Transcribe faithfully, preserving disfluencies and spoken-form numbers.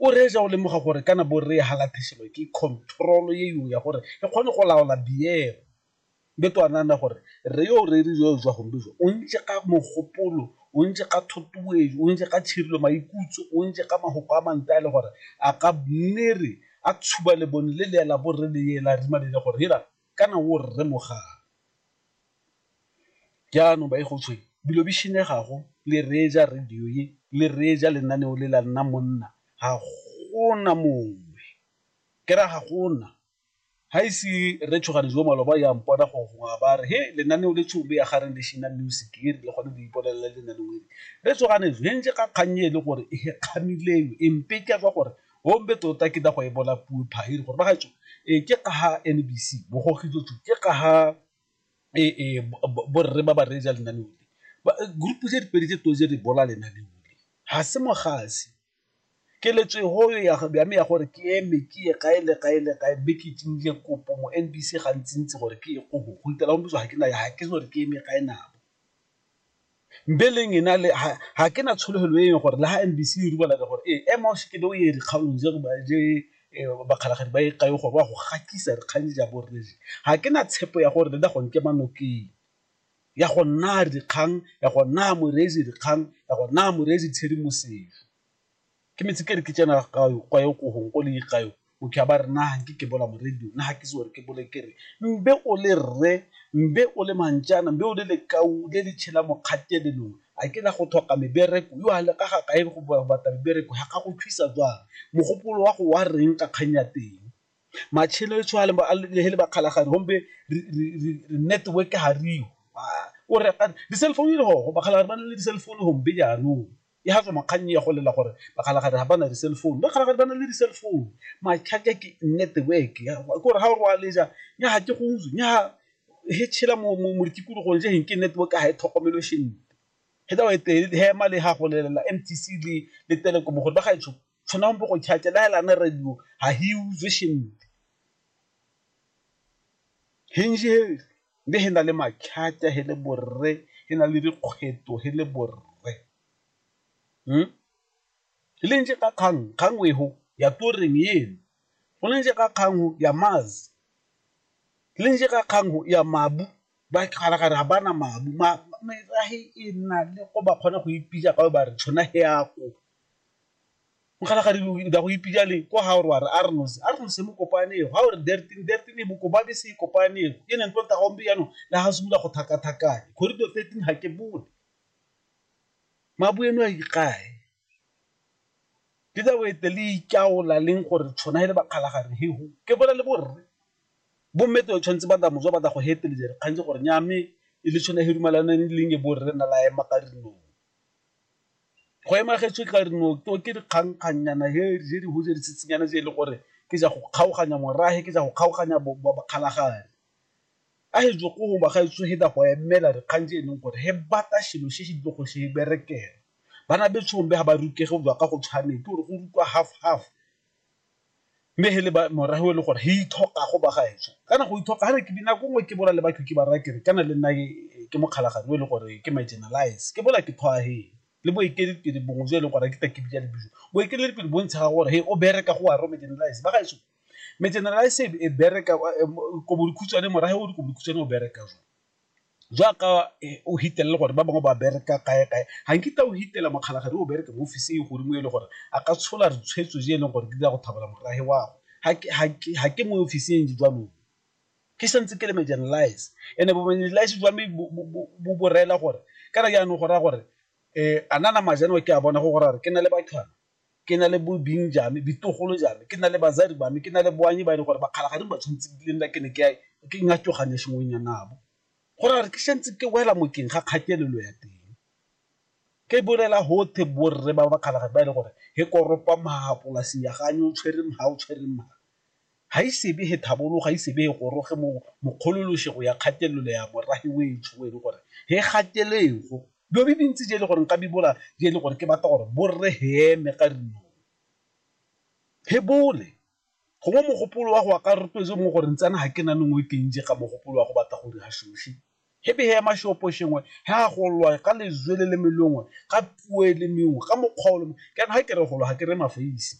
o reja o lemoga gore kana bo re halathešhelwa ke control ye yo ya gore e kgone go laola diego be twanana gore re yo re re jo jwa gombe jo o ntse ka mogopolo o ntse ka thotuetso o ntse ka tshirilo maikutso o ntse ka mahoko a manta le gore a ka nnere a tshuba le bone le le la borre le yela re malele gore hela kana o re moga jaanong ba e go tswe bilo bishine gago le reja radio ye le reja lenaneo le la nna monna ga gona mongwe ke ra ga gona ha isi re tshogane jo maloba ya mpona go go ba re he lenaneo le tshube ya gare le shina music ke le gone di ipolela lenaneo re tsogane jo ntse ka khanye le gore e khamileo empe ke tsa gore hombe tota ke da go e bola pu phairi gore ba ga tso e ke ka ha N B C bo go khitso ke ka ha e e borre ba ba reja lenaneo ba group tse di pedi tse toje di bola lenaneo ha se mogasi ke letswe ho ya ga me ya gore ke eme ke e kae le kae le kae be ke tsinje kopo mo N B C ga ntsintsi gore ke e go go itela go ha ke na ya ke gore ke eme kae nabo mbeleng ena le ha ke na tsholohelo e gore le ha N B C e rubala gore e ema o se ke do ye di kgaolo je ba je ba khalagadi ba e kae gore wa go gakisa re khanye ja borre ha ke na tshepo ya gore le da go nke manokeng ya go nna di kgang ya go nna morezi di kgang ya go nna morezi tshedimosetso ke metsi ke re ke tsena ka kwa yo go go le kayo o ke ba re na ke ke bola mo radio na ha ke se gore ke bole ke re mbe o le rre mbe o le manjana mbe o le le kau le le tshela mo kgatelelong a ke la go thoka mebereko yo a le ka ga kae go bata mebereko ha ka go thuisa jwa mogopolo wa go wa reng ka khanya teng matshelo e tshwale ba le hele ba khalagane hombe network ha riyo o re ka di cell phone le go ba khalagane ba le di cell phone hombe ya no ya ha makhanyi ya go lela gore ba khalagane ha bana di cell phone ba khalagane ba le di cell phone ma tshaka ke network ya gore ha o wa leja nya ha ke go uzu nya he tshela mo mo tikulu go nje ke network ha e thokomelo shin he da wa te he ma le ha go lela M T C le le Telecom gore ba ga itso tsona mo go tshakela la na radio ha hi uzu shin hinje le hena le makhata he le borre hena le dikgweto he le borre hm le nje ka khang khangwe ho ya toreng yena go le nje ka khang ya maz le nje ka khang ya mabu ba khalagare ha bana mabu ma merahi ina le go ba khona go ipija ka ba re tshona he ya go khalagare da go ipija le ko ha o re arnos arnos mo kopane ha o re thirteen thirteen mo ko ba be se kopane ene ntlonta go mbi yano la ha sumula go thaka thakane corridor thirteen ha ke bone mabu eno a ikae ke da we te le tjaola leng gore tshona ile ba khalagare he ho ke bola le borre bo mmetwe tshwantse ba da mo ba da go hetele je re khantse gore nyame e le tshona he dumalana le leng e borre na la ema ka rino go ema getswe ka rino to ke di khankganyana he je di ho je di tsitsinyana je le gore ke ja go kgaoganya morahe ke ja go kgaoganya ba khalagare a he jo go ba ga itse he da go emela re khantse ene gore he bata shilo she she go she berekela bana be tshombe ha ba rukege go ka go tshwane ke gore go rutwa half half mme hele ba morahe le gore he ithoka go ba gaetso kana go ithoka ha ke bina go ngwe ke bola le batho ke ba rakere kana le nna ke mo khalagane le gore ke my generalize ke bola ke thoa he le bo ikedi ke bongwe je le gore ke ta ke bija le bijo bo ikedi le pele bontsha gore he o bereka go a ro me generalize ba gaetso me generalize e bereka ko bo dikhutswane morahe o di ko bo dikhutswane o bereka jo jaka o hitela gore ba bangwe ba bereka kae kae ha nkita o hitela makhalagare o bereka mo office e go di mo ile gore a ka tshola re tshwetso je le gore ke dira go thabela morahe wa ha ke ha ke mo office e nje jwalo ke sentse ke le me generalize ene bo me generalize jwa me bo borela gore kana ya no gora gore eh anana majano ke a bona go gora ke na le bathwana ke na le bo binjame bitogolo jame ke na le bazari ba me ke na le boanyi ba ile gore ba khalagare ba tshwantse le nna ke ne ke ke ngatoganya shingwenya nabo gore ke sentse ke wela mokeng ga kgatelelo ya teng ke bolela hothe borre ba ba khalagare ba ile gore he koropa mahapolasi ya ganyo tshwere mha o tshwere mha ha isebe he thabolo ga isebe go roge mo mokhololoshe go ya kgatelelo ya morahi we tshwe le gore he kgatelego lo bi bintsi je le gore nka bibola je le gore ke batla gore borre heme ka rino he bole go mo mogopolo wa go ka rutwe mo gore ntsana ha ke na nngwe ke nje ka mogopolo wa go batla go dira shoshi hebe he mashopo shengwe ha go lwa ka lezwele le melongwe ka puele mengwe ka mokgolo ke ha ke re go lwa ha ke re mafaisi